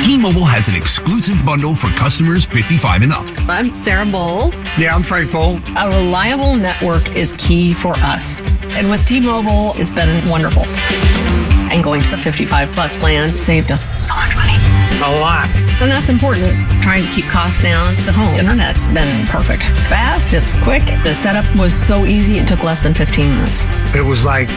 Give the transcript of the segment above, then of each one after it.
T-Mobile has an exclusive bundle for customers 55 and up. I'm Sarah Bowl. Yeah, I'm Frank Bowl. A reliable network is key for us. And with T-Mobile, it's been wonderful. And going to the 55 plus plan saved us so much money. A lot. And that's important. Trying to keep costs down. The home internet's been perfect. It's fast, it's quick. The setup was so easy, it took less than 15 minutes. It was like,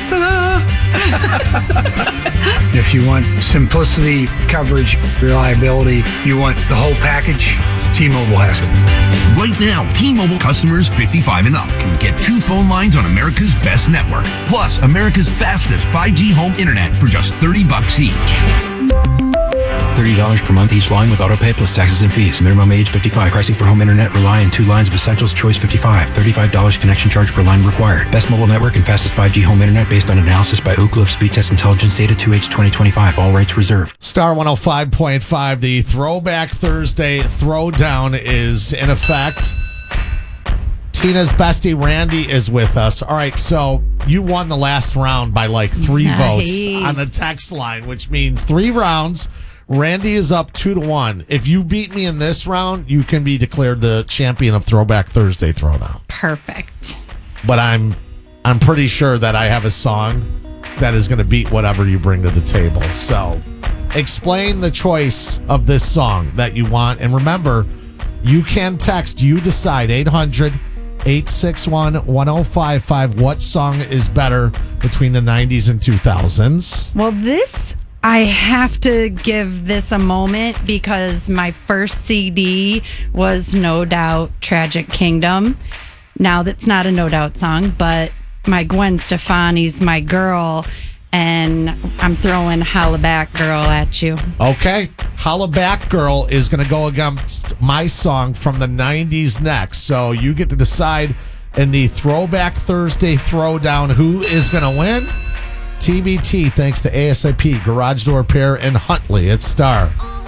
if you want simplicity, coverage, reliability, you want the whole package, T-Mobile has it. Right now, T-Mobile customers 55 and up can get 2 phone lines on America's best network, plus America's fastest 5G home internet for just $30 each. $30 per month each line with autopay plus taxes and fees. Minimum age 55. Pricing for home internet rely on 2 lines of Essentials Choice 55. $35 connection charge per line required. Best mobile network and fastest 5G home internet based on analysis by Ookla of Speed Test Intelligence data 2H 2025. All rights reserved. Star 105.5, the Throwback Thursday Throwdown is in effect. Tina's bestie Randy is with us. All right, so you won the last round by like 3 votes on the text line, which means 3 rounds. Randy is up 2-1. If you beat me in this round, you can be declared the champion of Throwback Thursday Throwdown. Perfect. But I'm pretty sure that I have a song that is going to beat whatever you bring to the table. So explain the choice of this song that you want. And remember, you can text, you decide, 800-861-1055. What song is better between the 90s and 2000s? Well, I have to give this a moment because my first CD was No Doubt Tragic Kingdom. Now that's not a No Doubt song, but my Gwen Stefani's My Girl, and I'm throwing Holla Back Girl at you. Okay. Holla Back Girl is going to go against my song from the 90s next. So you get to decide in the Throwback Thursday Throwdown who is going to win. TBT, thanks to ASAP, Garage Door Repair, and Huntley. It's Star